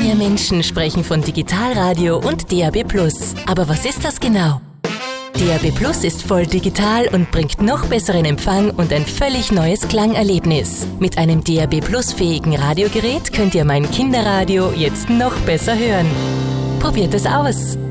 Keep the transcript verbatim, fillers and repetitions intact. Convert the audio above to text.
mehr Menschen sprechen von Digitalradio und D A B Plus. Aber was ist das genau? D A B Plus ist voll digital und bringt noch besseren Empfang und ein völlig neues Klangerlebnis. Mit einem D A B Plus-fähigen Radiogerät könnt ihr mein Kinderradio jetzt noch besser hören. Probiert es aus!